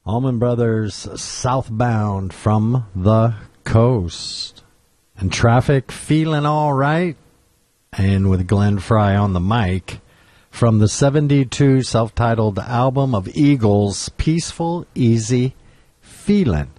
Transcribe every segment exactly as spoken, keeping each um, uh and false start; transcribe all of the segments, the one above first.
Allman Brothers, Southbound from the Coast. And traffic feeling all right. And with Glenn Fry on the mic from the seventy-two self-titled album of Eagles, Peaceful, Easy Feelin'.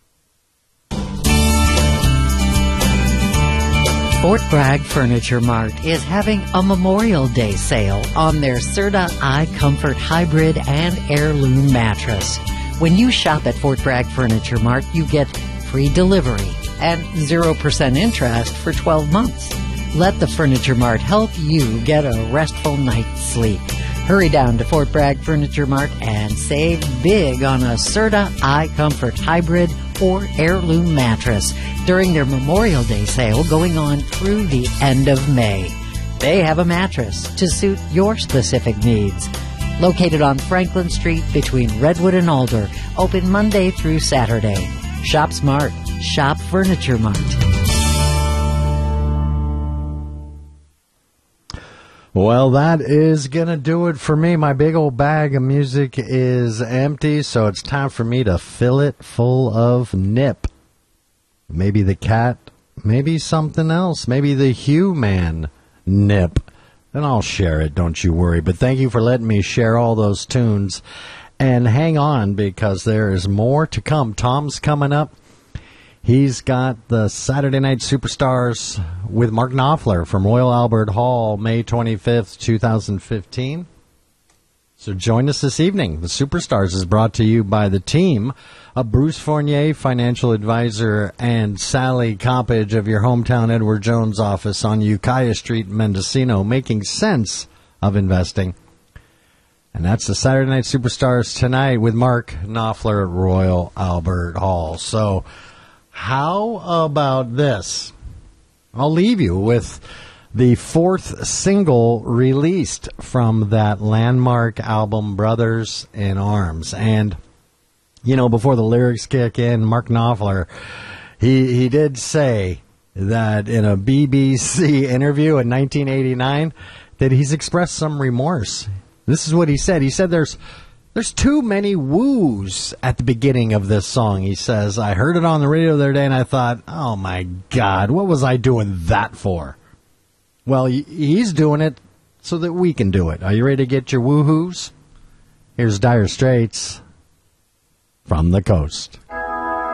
Fort Bragg Furniture Mart is having a Memorial Day sale on their Serta iComfort Hybrid and Heirloom mattress. When you shop at Fort Bragg Furniture Mart, you get free delivery and zero percent interest for twelve months. Let the Furniture Mart help you get a restful night's sleep. Hurry down to Fort Bragg Furniture Mart and save big on a Serta iComfort Hybrid or Heirloom mattress during their Memorial Day sale going on through the end of May. They have a mattress to suit your specific needs. Located on Franklin Street between Redwood and Alder, open Monday through Saturday. Shop smart. Shop Furniture Mart. Well, that is going to do it for me. My big old bag of music is empty, so it's time for me to fill it full of Nip. Maybe the cat, maybe something else, maybe the Hugh Man Nip. Then I'll share it, don't you worry. But thank you for letting me share all those tunes. And hang on, because there is more to come. Tom's coming up. He's got the Saturday Night Superstars with Mark Knopfler from Royal Albert Hall, May twenty-fifth, twenty fifteen. So join us this evening. The Superstars is brought to you by the team of Bruce Fournier, financial advisor, and Sally Coppage of your hometown Edward Jones office on Ukiah Street, Mendocino, making sense of investing. And that's the Saturday Night Superstars tonight with Mark Knopfler at Royal Albert Hall. So how about this? I'll leave you with the fourth single released from that landmark album, Brothers in Arms. And, you know, before the lyrics kick in, Mark Knopfler, he, he did say that in a B B C interview in nineteen eighty-nine that he's expressed some remorse. This is what he said. He said there's There's too many woos at the beginning of this song, he says. I heard it on the radio the other day, and I thought, oh, my God, what was I doing that for? Well, he's doing it so that we can do it. Are you ready to get your woohoos? Here's Dire Straits from the Coast.